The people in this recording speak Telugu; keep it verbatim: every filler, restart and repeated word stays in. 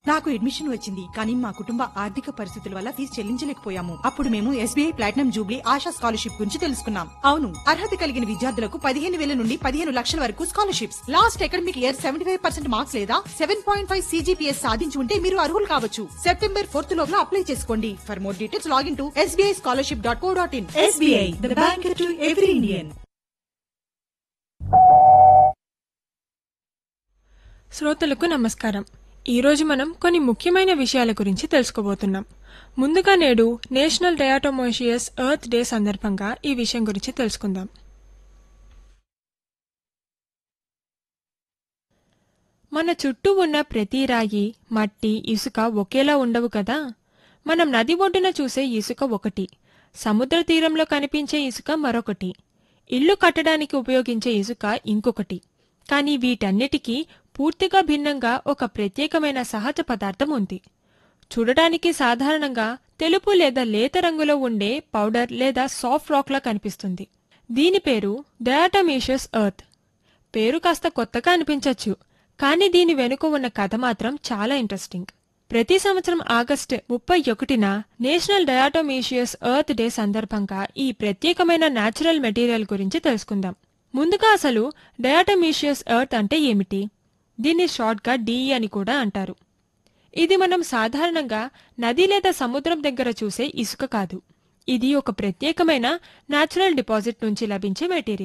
నాకు అడ్మిషన్ వచ్చింది, కానీ మా కుటుంబ ఆర్థిక పరిస్థితుల వల్ల ఫీజు చెల్లించలేకపోయాము. అప్పుడు మేము SBI platinum Jubilee ASHA scholarship గురించి తెలుసుకున్నాం. అవును, అర్హత కలిగిన విద్యార్థులకు పదిహేను వేల నుండి పదిహేను లక్షల వరకు scholarships. Last academic year seventy five percent marks లేదా సెవెన్ పాయింట్ ఫైవ్ సీజీపీఎస్ సాధించి ఉంటే మీరు అర్హులు కావచ్చు. సెప్టెంబర్ ఫోర్త్ లోగా అప్లై చేసుకోండి. For more details login to SBI scholarship dot co dot in. SBI, the bank to every Indian. శ్రోతలకు నమస్కారం. ఈరోజు మనం కొన్ని ముఖ్యమైన విషయాల గురించి తెలుసుకోబోతున్నాం. ముందుగా నేడు నేషనల్ డయాటోమోషియస్ ఎర్త్ డే సందర్భంగా ఈ విషయం గురించి తెలుసుకుందాం. మన చుట్టూ ఉన్న ప్రతి రాయి, మట్టి, ఇసుక ఒకేలా ఉండవు కదా. మనం నది ఒడ్డున చూసే ఇసుక ఒకటి, సముద్ర తీరంలో కనిపించే ఇసుక మరొకటి, ఇల్లు కట్టడానికి ఉపయోగించే ఇసుక ఇంకొకటి. కానీ వీటన్నిటికీ పూర్తిగా భిన్నంగా ఒక ప్రత్యేకమైన సహజ పదార్థం ఉంది. చూడడానికి సాధారణంగా తెలుపు లేదా లేత రంగులో ఉండే పౌడర్ లేదా సాఫ్ట్ రాక్లా కనిపిస్తుంది. దీని పేరు డయాటోమీషియస్ ఎర్త్. పేరు కాస్త కొత్తగా అనిపించవచ్చు, కానీ దీని వెనుక ఉన్న కథ మాత్రం చాలా ఇంట్రెస్టింగ్. ప్రతి సంవత్సరం ఆగస్టు ముప్పై ఒకటిన నేషనల్ డయాటోమీషియస్ ఎర్త్ డే సందర్భంగా ఈ ప్రత్యేకమైన న్యాచురల్ మెటీరియల్ గురించి తెలుసుకుందాం. ముందుగా అసలు డయాటోమీషియస్ ఎర్త్ అంటే ఏమిటి? దీన్ని షార్ట్గా డీఈ అని కూడా అంటారు. ఇది మనం సాధారణంగా నది లేదా సముద్రం దగ్గర చూసే ఇసుక కాదు. ఇది ఒక ప్రత్యేకమైన న్యాచురల్ డిపాజిట్ నుంచి లభించే మెటీరియల్.